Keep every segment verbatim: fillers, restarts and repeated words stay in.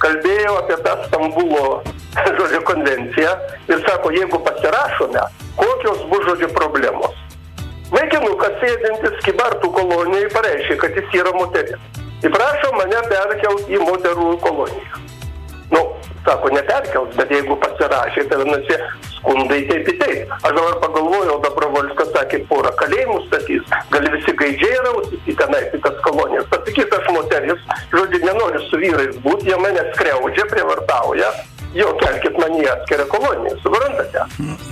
kalbėjo apie tą Stambulo, žodžiu, konvenciją ir sako, jeigu pasirašome, kokios bus, žodžiu, problemos. Vaikinukas sėdintis Kybartų kolonijoje pareiškė, kad jis yra moteris. Ir prašo mane perkelti į moterų koloniją. Nu, sako, neperkels, bet jeigu pasirašė, tai vienasi skundai taip į taip. Aš dabar pagalvojau, Dobrovolskas sakė, porą kalėjimų statys, gali visi gaidžiai rausis į tenai, į tas kolonijas. Pasakyt, aš moteris, žodžiu, nenoriu su vyrais būti, jie mane skriaudžia, prievartauja, jo, kelkit man į atskirą koloniją, suprantate?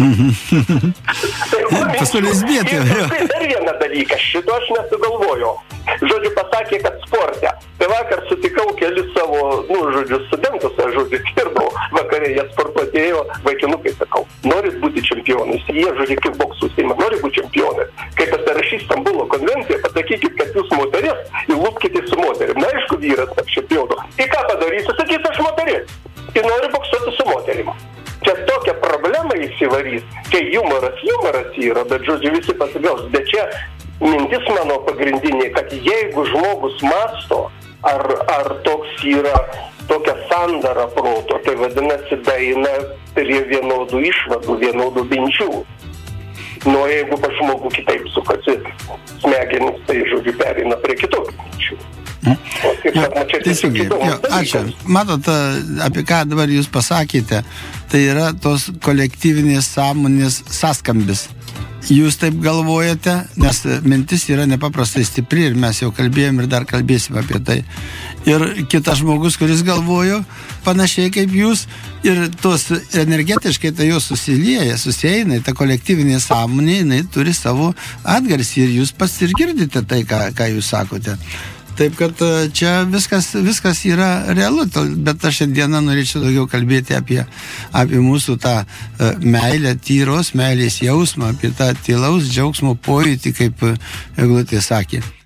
Pasu lesbietė. Ir dar vieną dalyką, šito aš nesugalvojau. Žodžiu, pasakė, kad sporte. Tai vakar sutikau kelis savo, nu, žodžiu, studentus, aš, žodžiu, skirdau vakarė, jie sportuotėjo, vaikinukai, sakau, norit būti čempionais. Jie, žodžiu, kaip boksų užsiima, nori būti čempionais. Kai pasirašys Stambulo konvenciją, pasakykit, kad jūs moteris ir lūpkite su moterim. Na, aišku, vyras tarp čempionų. Ir ką padarysiu, sakys, aš moteris. Ir nori boksuoti su moterim. Čia tokia problema įsivarys. Čia humoras, humoras yra, bet, žodžiu, visi pasigaus. Bet čia mintis mano pagrindinė, kad jeigu žmogus masto, ar, ar toks yra tokia sandara proto, tai vadinasi daina prie vienodų išvadų, vienodų minčių. Nu, jeigu pas žmogų kitaip sukasi smegenis, tai, žodžiu, perina prie kitokių minčių. Jo, teisingai, jo, ačiū. Matot, apie ką dabar jūs pasakėte, tai yra tos kolektyvinės sąmonės sąskambis. Jūs taip galvojate, nes mintis yra nepaprastai stipri ir mes jau kalbėjom ir dar kalbėsim apie tai. Ir kitas žmogus, kuris galvojo panašiai kaip jūs, ir tos energetiškai tai jos susilieja, susieina, ta kolektyvinė sąmonė, jinai turi savo atgarsį ir jūs pats ir girdite tai, ką, ką jūs sakote. Taip, kad čia viskas, viskas yra realu, bet aš šiandieną norėčiau daugiau kalbėti apie, apie mūsų tą meilę, tyros meilės jausmą, apie tą tylaus džiaugsmo pojūtį, kaip Eglutė sakė.